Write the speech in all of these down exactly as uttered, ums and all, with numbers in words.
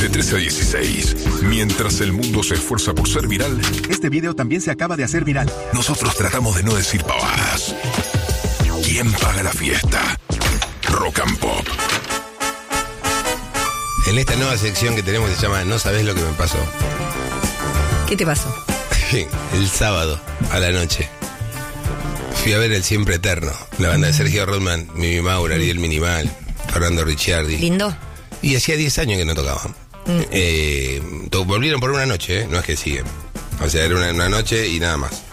De trece a dieciséis, mientras el mundo se esfuerza por ser viral, este video también se acaba de hacer viral. Nosotros tratamos de no decir pavadas. ¿Quién paga la fiesta? Rock and Pop. En esta nueva sección que tenemos que se llama No sabés lo que me pasó. ¿Qué te pasó? El sábado a la noche fui a ver El Siempre Eterno, la banda de Sergio Rodman, Mimi Maura, Ariel Minimal, Fernando Ricciardi. ¿Lindo? Y hacía diez años que no tocaban. Mm. Eh, to- volvieron por una noche, ¿eh? No es que siguen. O sea, era una, una noche y nada más.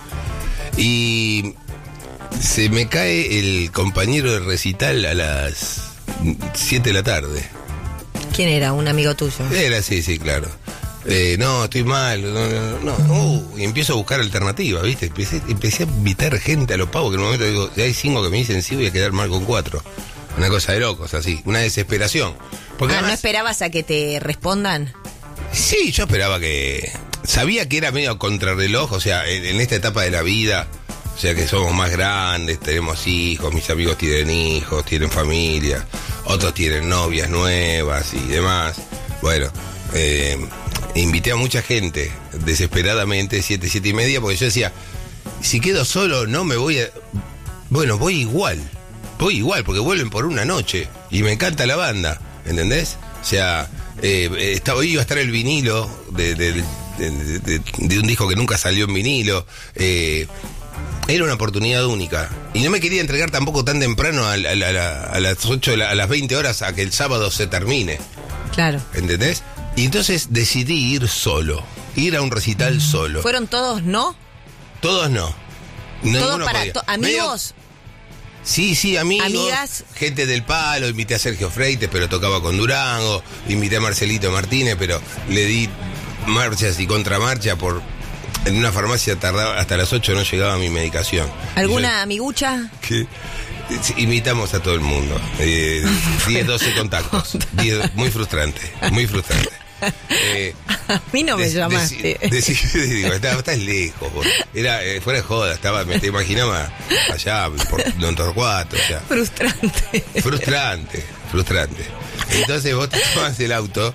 Y se me cae el compañero de recital a las siete de la tarde. ¿Quién era? ¿Un amigo tuyo? Era, sí, sí, claro. Eh, no, estoy mal, no, no, no, uh, y empiezo a buscar alternativas, ¿viste? Empecé, empecé a invitar gente a los pavos, que en un momento digo, si hay cinco que me dicen sí, voy a quedar mal con cuatro. Una cosa de locos, así, una desesperación. Porque ah, además, ¿no esperabas a que te respondan? Sí, yo esperaba que... Sabía que era medio contrarreloj, o sea, en, en esta etapa de la vida, o sea, que somos más grandes, tenemos hijos, mis amigos tienen hijos, tienen familia, otros tienen novias nuevas y demás. Bueno, eh... invité a mucha gente desesperadamente, siete, siete y media, porque yo decía, si quedo solo no me voy a... Bueno, voy igual, voy igual, porque vuelven por una noche y me encanta la banda, ¿entendés? O sea, eh, estaba, iba a estar el vinilo de, de, de, de, de, de un disco que nunca salió en vinilo, eh, era una oportunidad única. Y no me quería entregar tampoco tan temprano a, a, a, a las ocho, a las veinte horas a que el sábado se termine. Claro. ¿Entendés? Y entonces decidí ir solo, ir a un recital solo. ¿Fueron todos no? Todos no. ¿Todos para to- amigos? Medio... Sí, sí, amigos. ¿Amigas? Gente del palo, invité a Sergio Freites, pero tocaba con Durango. Invité a Marcelito Martínez, pero le di marchas y contramarcha por... En una farmacia tardaba hasta las ocho, no llegaba mi medicación. ¿Alguna yo... amigucha? ¿Qué? Invitamos a todo el mundo. Eh, diez, doce contactos. diez, muy frustrante, muy frustrante. Eh, a mí no me des, llamaste. Des, des, digo, estás, estás lejos. Por, era eh, fuera de joda, estaba, me te imaginaba allá, por Don Torcuato. O sea, frustrante. Frustrante, frustrante. Entonces vos te tomas el auto